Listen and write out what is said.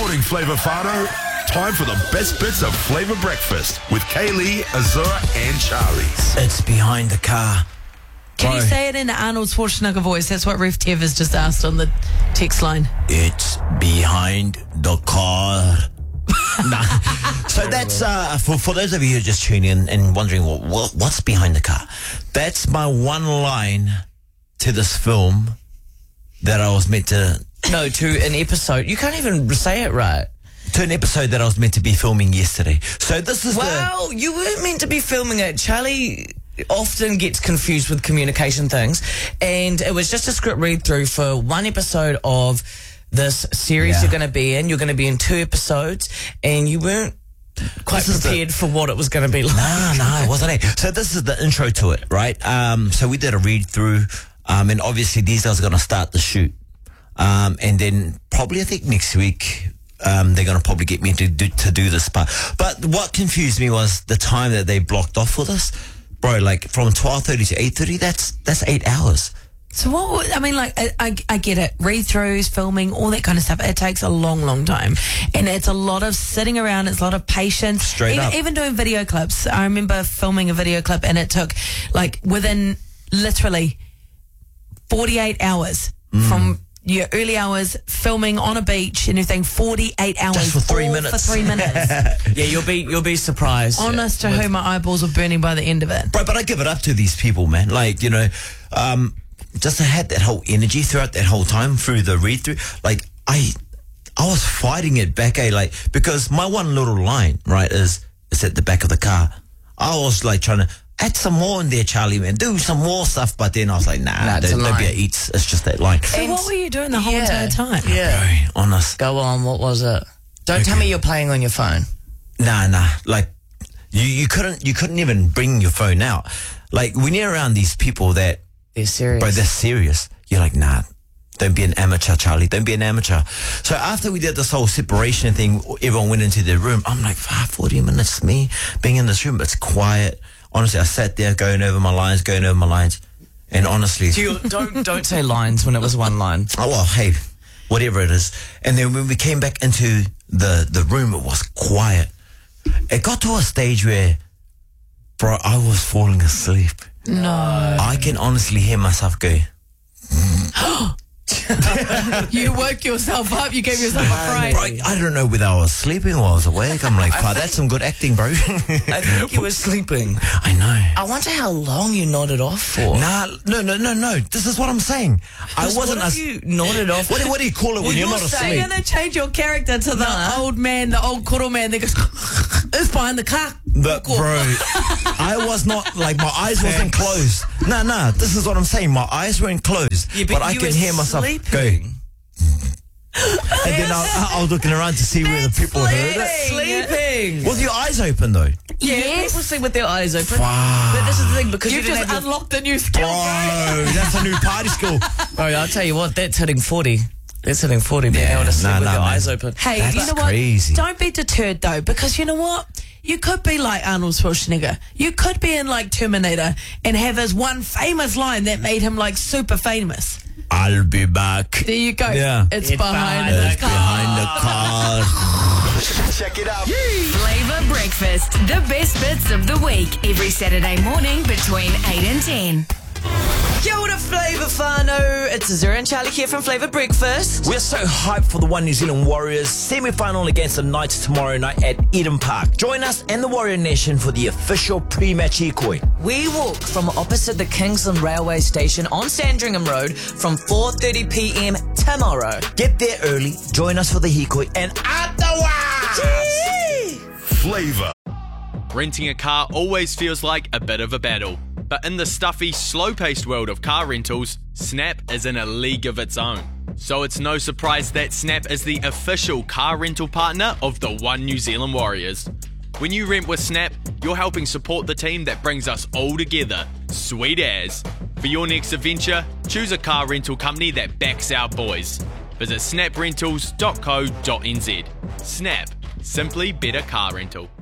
morning, Flavour Fado. Time for the best bits of Flavour Breakfast with Kaylee, Azura and Charlie's. It's behind the car. Can you say it in the Arnold Schwarzenegger voice? That's what Ref Tev has just asked on the text line. It's behind the car. Nah. So that's for those of you who are just tuning in and wondering what's behind the car. That's my one line to this film that I was meant to. No, to an episode. You can't even say it right. To an episode that I was meant to be filming yesterday. So this is Well, you weren't meant to be filming it. Charlie often gets confused with communication things, and it was just a script read through for one episode of this series you're going to be in. You're going to be in 2 episodes, and you weren't quite prepared for what it was going to be like. No, it wasn't. So this is the intro to it, right? So we did a read through, and obviously these guys are going to start the shoot. And then probably, I think next week, they're going to probably get me to do this part. But what confused me was the time that they blocked off for this. Bro, like from 12:30 to 8:30, that's 8 hours. So what, I mean, like, I get it. Read-throughs, filming, all that kind of stuff. It takes a long, long time. And it's a lot of sitting around. It's a lot of patience. Straight up. Even doing video clips. I remember filming a video clip and it took, like, within literally 48 hours from your early hours, filming on a beach and everything, 48 hours. Just for 3 all minutes. For 3 minutes. Yeah, you'll be surprised. Honest to who, my eyeballs were burning by the end of it. Bro, but I give it up to these people, man. Like, you know, just I had that whole energy throughout that whole time through the read-through. Like, I was fighting it back, like, because my one little line, right, is at the back of the car. I was, like, trying to add some more in there, Charlie, man. Do some more stuff. But then I was like, nah, don't be a eats. It's just that line. So what were you doing the whole entire time? Yeah. Bro, honest. Go on, what was it? Don't tell me you're playing on your phone. Nah. Like, you couldn't even bring your phone out. Like, when you're around these people that, They're serious. bro, they're serious. You're like, nah, don't be an amateur, Charlie. Don't be an amateur. So after we did this whole separation thing, everyone went into their room. I'm like, 40 minutes, me being in this room. It's quiet. Honestly, I sat there going over my lines. And honestly... Don't say lines when it was one line. Oh, well, hey, whatever it is. And then when we came back into the room, it was quiet. It got to a stage where, bro, I was falling asleep. No. I can honestly hear myself go... You woke yourself up. You gave yourself a fright. Bro, I don't know whether I was sleeping or I was awake. I'm like, that's some good acting, bro. I think you were sleeping. I know. I wonder how long you nodded off for. Nah, no. This is what I'm saying. I wasn't. What if you nodded off? What do you call it when you're not asleep? You're going to change your character to the old man, the old koro man that goes, it's behind the car. But, bro, I was not, like, my eyes wasn't closed. Nah, this is what I'm saying. My eyes weren't closed, Yeah, but I can hear myself going. And then I was looking around to see where the people heard it. Sleeping. Was your eyes open, though? Yeah, people sleep with their eyes open. Wow. But this is the thing, because You you didn't just have unlocked a new skill, Bro, that's a new party skill. Bro, I'll tell you what, that's hitting 40. That's hitting 40, being able to sleep with your eyes open. Hey, That's you know crazy. what? Don't be deterred, though, because you know what? You could be like Arnold Schwarzenegger. You could be in, like, Terminator and have his one famous line that made him, like, super famous. I'll be back. There you go. Yeah. It's behind the It's car. behind the car. Check it out. Flavour Breakfast, the best bits of the week, every Saturday morning between 8 and 10. Kia ora, Flavour whānau. It's Azura and Charlie here from Flavour Breakfast. We're so hyped for the One New Zealand Warriors semi-final against the Knights tomorrow night at Eden Park. Join us and the Warrior Nation for the official pre-match hikoi. We walk from opposite the Kingsland Railway Station on Sandringham Road from 4:30 p.m. tomorrow. Get there early, join us for the hikoi, and Flavour. Renting a car always feels like a bit of a battle. But in the stuffy, slow-paced world of car rentals, Snap is in a league of its own. So it's no surprise that Snap is the official car rental partner of the One New Zealand Warriors. When you rent with Snap, you're helping support the team that brings us all together. Sweet as. For your next adventure, choose a car rental company that backs our boys. Visit snaprentals.co.nz. Snap. Simply better car rental.